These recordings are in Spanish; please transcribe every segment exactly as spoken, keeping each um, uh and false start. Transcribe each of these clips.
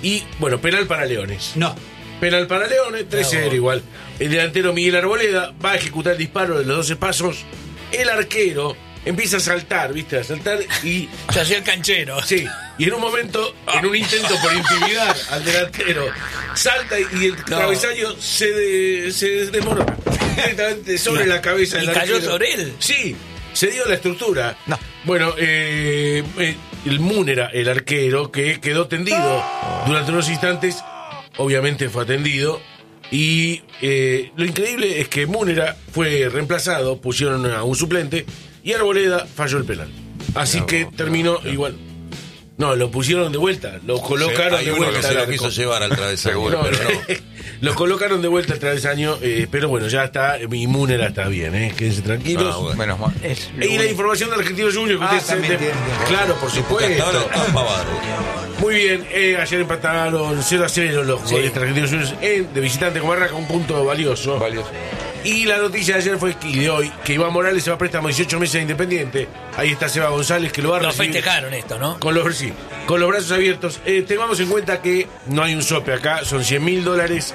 Y, bueno, penal para Leones. No. Penal para Leones, tres cero no. Igual. El delantero Miguel Arboleda va a ejecutar el disparo de los doce pasos. El arquero empieza a saltar, ¿viste? A saltar y... Se hacía el canchero. Sí. Y en un momento, en un intento por intimidar al delantero, salta y el no. travesaño se, de, se desmorona. Directamente sobre la cabeza del arquero. ¿Y cayó sobre él? Sí. Se dio la estructura. No. Bueno, eh, eh, el Múnera, el arquero, que quedó tendido durante unos instantes, obviamente fue atendido. Y eh, lo increíble es que Múnera fue reemplazado, pusieron a un suplente, y Arboleda falló el penal. Así no, que terminó no. igual. No, lo pusieron de vuelta, lo colocaron sí, de vuelta. Que se lo quiso llevar al travesaño, no, pero no. Lo colocaron de vuelta al travesaño, eh, pero bueno, ya está, mi Múnera está bien, ¿eh? Quédense tranquilos. Ah, bueno. Menos es y la información de Argentino Junior que ah, usted se de... Claro, por supuesto. Muy bien, eh, ayer empataron cero a cero los sí. Argentinos Juniors en, de visitante con Barraca, un punto valioso. Valioso. Y la noticia de ayer fue que, y de hoy, que Iván Morales se va a préstamo dieciocho meses a Independiente. Ahí está Seba González, que lo va a recibir. Lo festejaron esto, ¿no? Con los, sí, con los brazos abiertos. Eh, tengamos en cuenta que no hay un sope acá, son cien mil dólares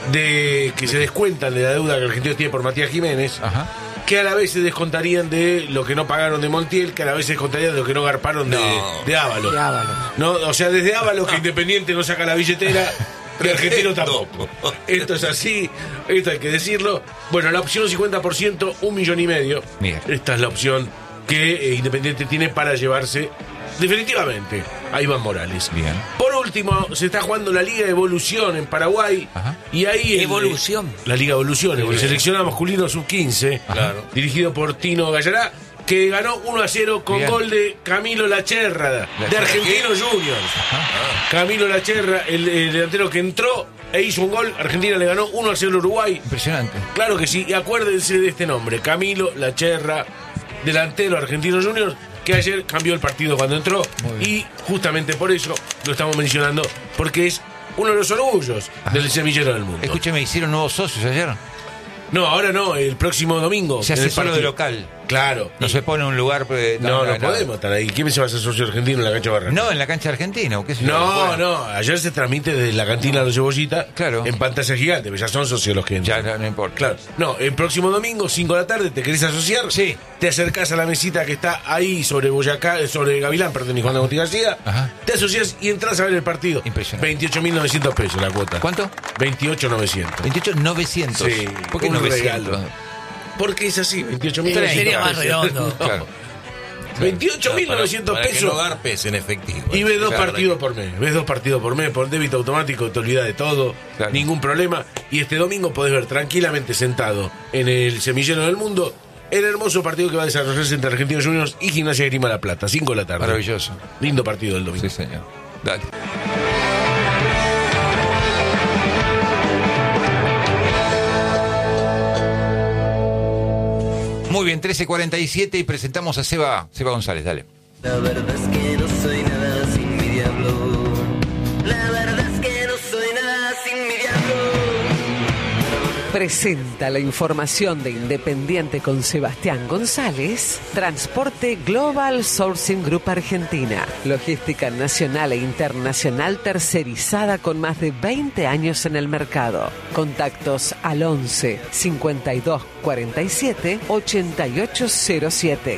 de que se descuentan de la deuda que Argentinos tiene por Matías Jiménez. Ajá. Que a la vez se descontarían de lo que no pagaron de Montiel, que a la vez se descontarían de lo que no garparon no. de, de Ábalos. De Ábalos. ¿No? O sea, desde Ábalos que Independiente no saca la billetera... Y Argentino tampoco. Esto es así, esto hay que decirlo. Bueno, la opción cincuenta por ciento, un millón y medio. Bien. Esta es la opción que eh, Independiente tiene para llevarse definitivamente a Iván Morales. Bien. Por último, se está jugando la Liga Evolución en Paraguay. Ajá. Y ahí Evolución. El, la Liga Evolución, el seleccionado masculino sub quince, claro. Dirigido por Tino Gallará, que ganó uno a cero con Bien. Gol de Camilo Lacherra, La de Argentinos Juniors. Ajá. Camilo Lacherra, el, el delantero que entró e hizo un gol. Argentina le ganó uno a cero a Uruguay. Impresionante. Claro que sí, y acuérdense de este nombre, Camilo Lacherra, delantero Argentinos Juniors, que ayer cambió el partido cuando entró. Y justamente por eso lo estamos mencionando, porque es uno de los orgullos Ajá. del semillero del mundo. Escúcheme, ¿hicieron nuevos socios ayer? No, ahora no, el próximo domingo. Se hace solo de local. Claro. No se pone un lugar... Eh, no, no, no podemos estar ahí. ¿Quién se va a hacer socio argentino en la cancha Barraca? No, en la cancha argentina. ¿Qué no, bueno. no. Ayer se transmite desde la cantina de los Cebollitas. Claro. En pantalla gigante, pero ya son socios los que entran. Ya, no, no importa. Claro. No, el próximo domingo, cinco de la tarde, ¿te querés asociar? Sí. Te acercás a la mesita que está ahí sobre Boyacá, sobre Gavilán, perdón, y Juan Agustín García. Ajá. Te asocias y entras a ver el partido. Impresionante. veintiocho mil novecientos pesos la cuota. ¿Cuánto? veintiocho mil novecientos. veintiocho mil novecientos. Sí. ¿Por qué novecientos? Porque es así, veintiocho mil novecientos. Sería más redondo. Claro. veintiocho mil novecientos pesos. Que no garpes en efectivo. Y ves dos claro, partidos por mes. Ves dos partidos por mes por débito automático, te olvidas de todo. Claro. Ningún problema. Y este domingo podés ver tranquilamente sentado en el semillero del mundo el hermoso partido que va a desarrollarse entre Argentinos Juniors y Gimnasia de Grima La Plata, cinco de la tarde. Maravilloso. Lindo partido del domingo. Sí, señor. Dale. Muy bien, trece cuarenta y siete y presentamos a Seba, Seba González, dale. La verdad es que no soy nada sin mi diablo. La verdad es que no soy nada sin mi diablo. Presenta la información de Independiente con Sebastián González. Transporte Global Sourcing Group Argentina. Logística nacional e internacional tercerizada con más de veinte años en el mercado. Contactos al once cincuenta y dos cuarenta y siete ochenta y ocho cero siete.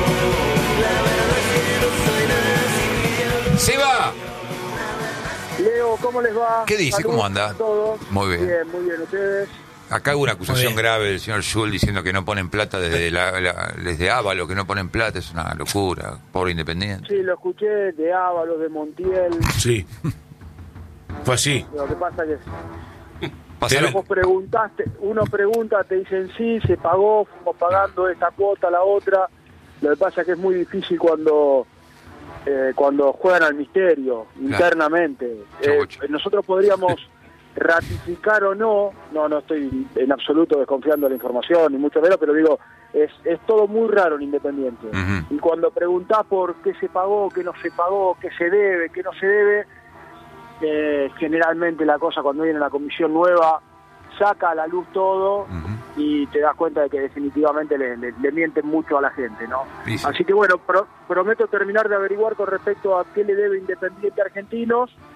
¡Seba! Leo, ¿cómo les va? ¿Qué dice? Saludos. ¿Cómo anda? A todos. Muy bien. Bien, muy bien. ¿Ustedes? Acá hubo una acusación grave del señor Schul diciendo que no ponen plata desde la, la, desde Ávalo, que no ponen plata, es una locura, pobre Independiente. Sí, lo escuché de Ábalos, de Montiel. Sí. Fue así. Lo que pasa que Pasaron. vos preguntaste, uno pregunta, te dicen sí, se pagó, fuimos pagando esta cuota, la otra. Lo que pasa es que es muy difícil cuando eh, cuando juegan al misterio, claro. internamente. Eh, nosotros podríamos ratificar o no, no no estoy en absoluto desconfiando de la información, ni mucho menos, pero digo, es, es todo muy raro en Independiente. Uh-huh. Y cuando preguntás por qué se pagó, qué no se pagó, qué se debe, qué no se debe, eh, generalmente la cosa cuando viene la comisión nueva saca a la luz todo uh-huh. y te das cuenta de que definitivamente le, le, le mienten mucho a la gente, ¿no? Sí, sí. Así que bueno, pro, prometo terminar de averiguar con respecto a qué le debe Independiente a Argentinos